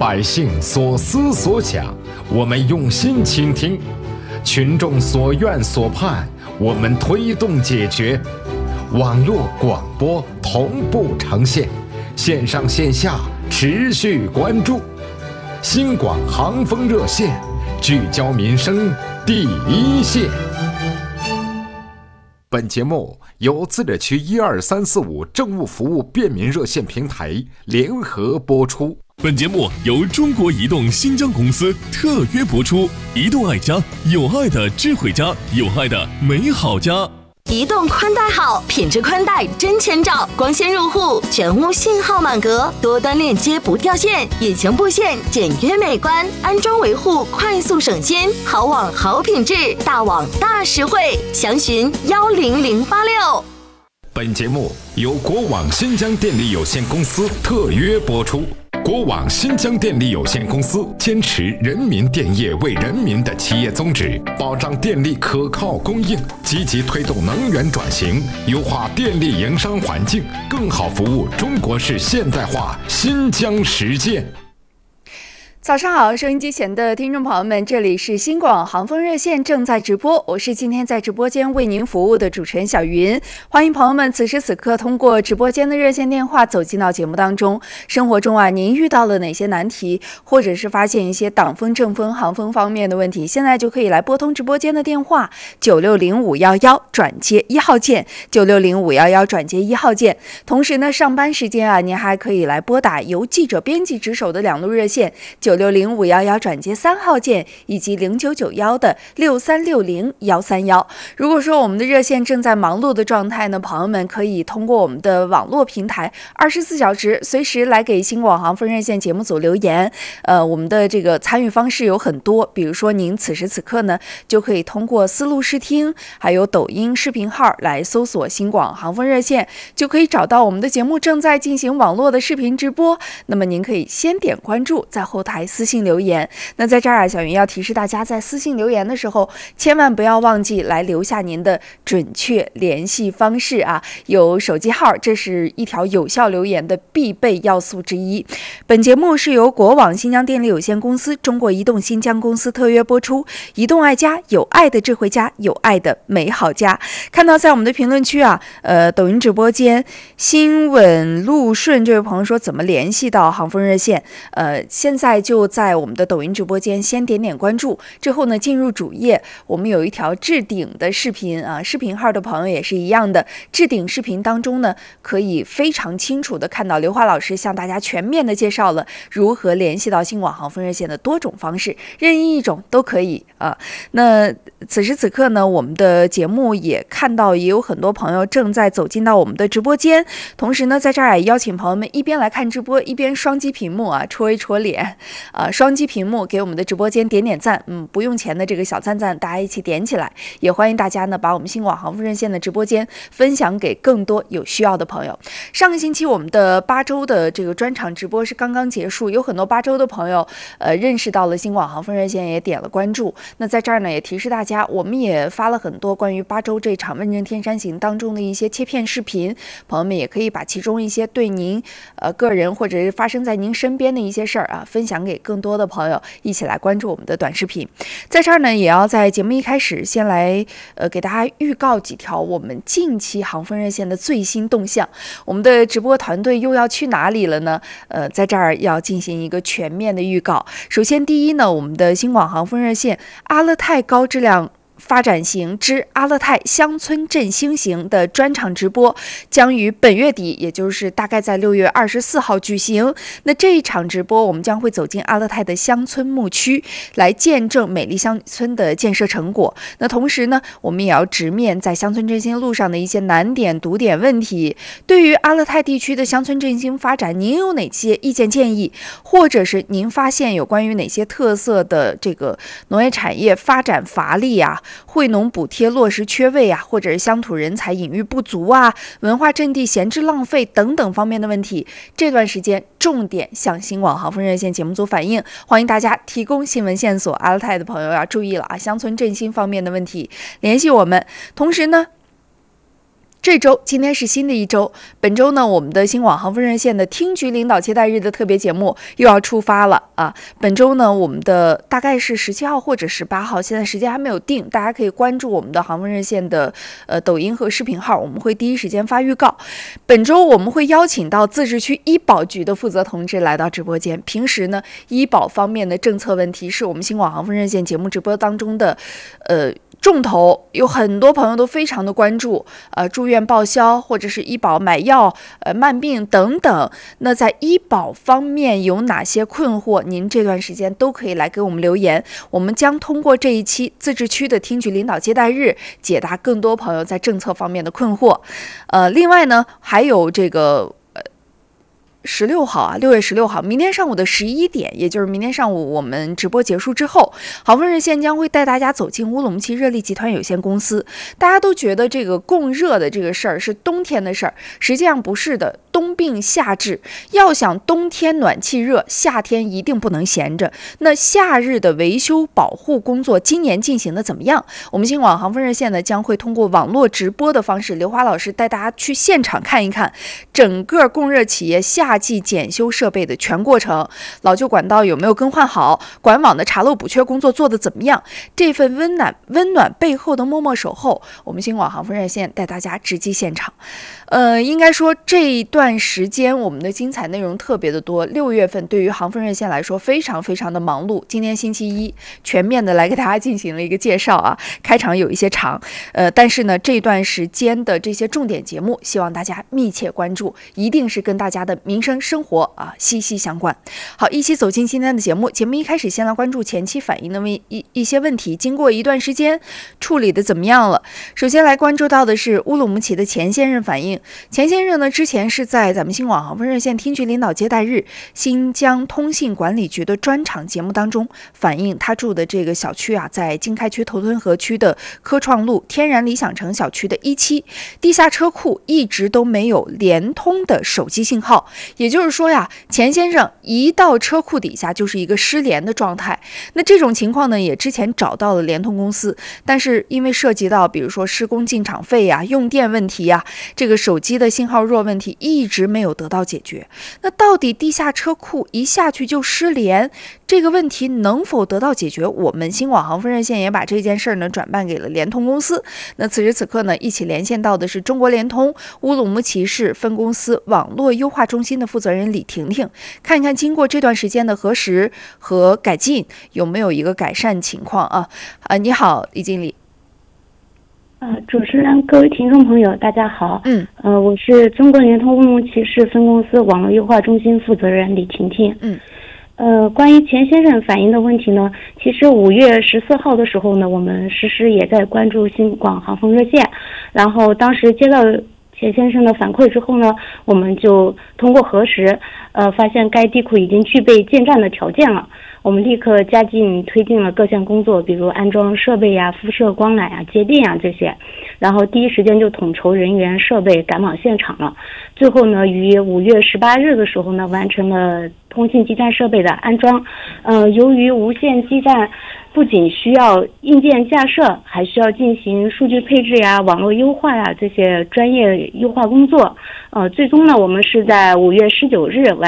百姓所思所想，我们用心倾听；群众所愿所盼，我们推动解决。网络广播同步呈现，线上线下持续关注。新广航风热线，聚焦民生第一线。本节目由自治区12345政务服务便民热线平台联合播出。 本节目由中国移动新疆公司特约播出。移动爱家，有爱的智慧家，有爱的美好家。 移动宽带好，品质宽带真千兆，光纤入户，全屋信号满格，多端链接不掉线，隐形布线简约美观，安装维护快速省心，好网好品质，大网大实惠，详询10086。 本节目由国网新疆电力有限公司特约播出。国网新疆电力有限公司坚持人民电业为人民的企业宗旨，保障电力可靠供应，积极推动能源转型，优化电力营商环境，更好服务中国式现代化新疆实践。 早上好，收音机前的听众朋友们，这里是新广航风热线正在直播，我是今天在直播间为您服务的主持人小云。欢迎朋友们此时此刻通过直播间的热线电话走进到节目当中。生活中啊，您遇到了哪些难题，或者是发现一些挡风、正风、航风方面的问题，现在就可以来拨通直播间的电话960511转接1号键，960511转接1号键。同时呢，上班时间啊，您还可以来拨打由记者编辑值守的两路热线960511转接3号键，以及0991的6360131。如果说我们的热线正在忙碌的状态呢，朋友们可以通过我们的网络平台24小时随时来给新广航风热线节目组留言。我们的这个参与方式有很多，比如说您此时此刻呢，就可以通过思路视听，还有抖音视频号来搜索新广航风热线，就可以找到我们的节目正在进行网络的视频直播。那么您可以先点关注，在后台私信留言。那在这儿啊，小云要提示大家，在私信留言的时候，千万不要忘记来留下您的准确联系方式啊，有手机号，这是一条有效留言的必备要素之一。本节目是由国网新疆电力有限公司、中国移动新疆公司特约播出。移动爱家，有爱的智慧家，有爱的美好家。看到在我们的评论区啊，抖音直播间新稳路顺这位朋友说怎么联系到航风热线？现在就在我们的抖音直播间先点点关注，之后呢进入主页，我们有一条置顶的视频啊，视频号的朋友也是一样的，置顶视频当中呢，可以非常清楚的看到刘华老师向大家全面的介绍了如何联系到新广航风热线的多种方式，任意一种都可以啊。那此时此刻呢，我们的节目也看到也有很多朋友正在走进到我们的直播间，同时呢，在这儿也邀请朋友们一边来看直播，一边双击屏幕啊，戳一戳脸，双击屏幕给我们的直播间点点赞，不用钱的这个小赞赞，大家一起点起来。也欢迎大家呢把我们新广航风热线的直播间分享给更多有需要的朋友。上个星期我们的8周的这个专场直播是刚刚结束，有很多8周的朋友认识到了新广航风热线，也点了关注。那在这儿呢也提示大家，我们也发了很多关于8周这场问政天山行当中的一些切片视频，朋友们也可以把其中一些对您个人或者是发生在您身边的一些事儿啊分享给更多的朋友，一起来关注我们的短视频。在这儿呢也要在节目一开始先来给大家预告几条我们近期航风热线的最新动向。我们的直播团队又要去哪里了呢？在这儿要进行一个全面的预告。首先第一呢，我们的新广航风热线阿勒泰高质量发展型之阿勒泰乡村振兴型的专场直播将于本月底，也就是大概在6月24号举行。那这一场直播，我们将会走进阿勒泰的乡村牧区，来见证美丽乡村的建设成果。那同时呢，我们也要直面在乡村振兴路上的一些难点、堵点问题。对于阿勒泰地区的乡村振兴发展，您有哪些意见建议，或者是您发现有关于哪些特色的这个农业产业发展乏力啊？惠农补贴落实缺位啊，或者是乡土人才引育不足啊，文化阵地闲置浪费等等方面的问题，这段时间重点向新广航风热线节目组反映，欢迎大家提供新闻线索。阿勒泰的朋友要注意了啊，乡村振兴方面的问题联系我们。同时呢， 这周今天是新的一周，本周呢，我们的新广航风热线的厅局领导接待日的特别节目又要出发了啊！本周呢，我们的大概是17号或者18号，现在时间还没有定，大家可以关注我们的航风热线的抖音和视频号，我们会第一时间发预告。本周我们会邀请到自治区医保局的负责同志来到直播间。平时呢，医保方面的政策问题是我们新广航风热线节目直播当中的重头，有很多朋友都非常的关注，住院报销或者是医保买药、慢病等等。那在医保方面有哪些困惑？您这段时间都可以来给我们留言，我们将通过这一期自治区的厅局领导接待日，解答更多朋友在政策方面的困惑。另外呢，还有这个。16号啊，6月16号，明天上午的11点，也就是明天上午我们直播结束之后，航风热线将会带大家走进乌鲁木齐热力集团有限公司。大家都觉得这个供热的这个事儿是冬天的事儿，实际上不是的，冬病夏治。要想冬天暖气热，夏天一定不能闲着。那夏日的维修保护工作今年进行的怎么样？我们新广航风热线呢将会通过网络直播的方式，刘华老师带大家去现场看一看整个供热企业夏季检修设备的全过程，老旧管道有没有更换好，管网的查漏补缺工作做得怎么样？这份温暖背后的默默守候，我们新广航风热线带大家直击现场。应该说这一段时间我们的精彩内容特别的多。6月份对于航风热线来说非常非常的忙碌。今天星期一全面的来给大家进行了一个介绍啊，开场有一些长，但是呢这段时间的这些重点节目，希望大家密切关注，一定是跟大家的民生生活啊息息相关。好，一起走进今天的节目。节目一开始先来关注前期反映的一些问题，经过一段时间处理的怎么样了？首先来关注到的是乌鲁木齐的钱先生反映。钱先生呢，之前是在咱们新广航风热线厅局领导接待日新疆通信管理局的专场节目当中反映，他住的这个小区啊，在经开区头屯河区的科创路天然理想城小区的1期地下车库一直都没有联通的手机信号，也就是说呀，钱先生一到车库底下就是一个失联的状态。那这种情况呢，也之前找到了联通公司，但是因为涉及到比如说施工进场费呀、用电问题呀，这个手机的信号弱问题一直没有得到解决。那到底地下车库一下去就失联，这个问题能否得到解决？我们新广航风热线也把这件事呢转办给了联通公司。那此时此刻呢，一起连线到的是中国联通乌鲁木齐市分公司网络优化中心的负责人李婷婷，看一看经过这段时间的核实和改进，有没有一个改善情况啊？你好，李经理。 主持人、各位听众朋友，大家好。我是中国联通乌鲁木齐市分公司网络优化中心负责人李婷婷。关于钱先生反映的问题呢，其实5月14号的时候呢，我们实时也在关注新广航风热线，然后当时接到钱先生的反馈之后呢，我们就通过核实，发现该地库已经具备建站的条件了。我们立刻加紧推进了各项工作，比如安装设备呀、敷设光缆呀、接电呀这些，然后第一时间就统筹人员、设备赶往现场了。最后呢，于5月18日的时候呢，完成了通信基站设备的安装。由于无线基站不仅需要硬件架设，还需要进行数据配置呀、网络优化呀这些专业优化工作。最终呢，我们是在5月19日完